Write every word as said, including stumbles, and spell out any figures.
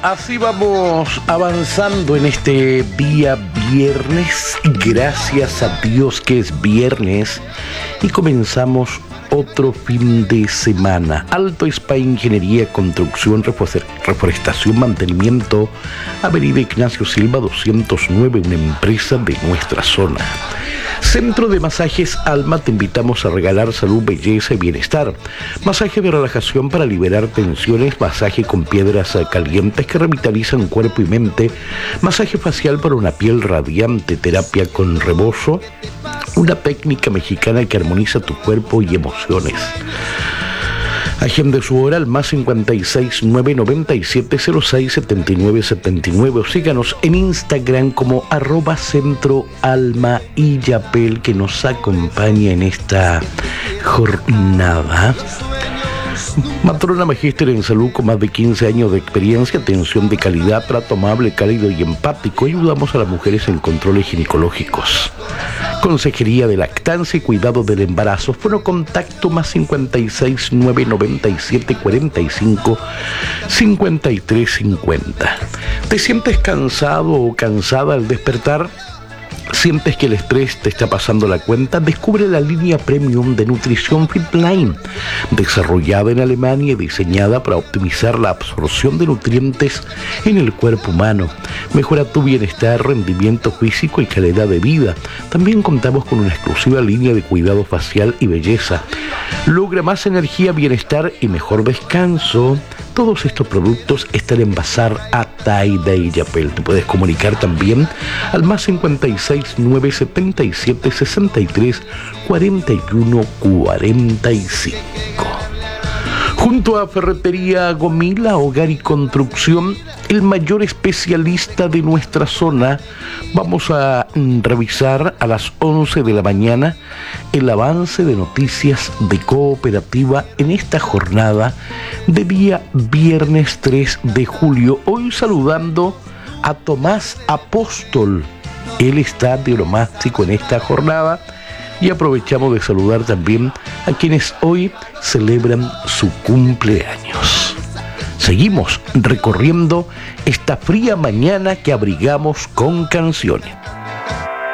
así vamos avanzando en este día viernes. Gracias a Dios que es viernes y comenzamos otro fin de semana. Alto Spa Ingeniería, Construcción, Reforestación, Mantenimiento, Avenida Ignacio Silva doscientos nueve, una empresa de nuestra zona. Centro de Masajes Alma, te invitamos a regalar salud, belleza y bienestar. Masaje de relajación para liberar tensiones, masaje con piedras calientes que revitalizan cuerpo y mente, masaje facial para una piel radiante, terapia con rebozo, una técnica mexicana que armoniza tu cuerpo y emociones. Agende su hora al más cincuenta y seis, nueve noventa y siete, cero seis, setenta y nueve setenta y nueve, o síganos en Instagram como arroba Centro Alma y Yapel, que nos acompaña en esta jornada. Matrona Magíster en Salud con más de quince años de experiencia, atención de calidad, trato amable, cálido y empático. Ayudamos a las mujeres en controles ginecológicos. Consejería de lactancia y cuidado del embarazo. Bueno, contacto más cincuenta y seis, nueve noventa y siete, cuarenta y cinco, cincuenta y tres cincuenta. ¿Te sientes cansado o cansada al despertar? ¿Sientes que el estrés te está pasando la cuenta? Descubre la línea premium de nutrición Fitline, desarrollada en Alemania y diseñada para optimizar la absorción de nutrientes en el cuerpo humano. Mejora tu bienestar, rendimiento físico y calidad de vida. También contamos con una exclusiva línea de cuidado facial y belleza. Logra más energía, bienestar y mejor descanso. Todos estos productos están en Bazar Ataide y Yapel. Te puedes comunicar también al más cincuenta y seis, nueve setenta y siete, sesenta y tres, cuarenta y uno, cuarenta y cinco. Junto a Ferretería Gomila, Hogar y Construcción, el mayor especialista de nuestra zona, vamos a revisar a las once de la mañana el avance de noticias de Cooperativa en esta jornada de día viernes tres de julio. Hoy saludando a Tomás Apóstol. Él está de onomástico en esta jornada. Y aprovechamos de saludar también a quienes hoy celebran su cumpleaños. Seguimos recorriendo esta fría mañana que abrigamos con canciones.